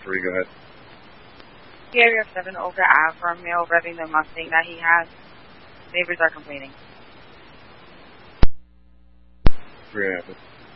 3, go ahead. Area 7 Olga Ave for a male revving the Mustang that he has. Neighbors are complaining. 3.5.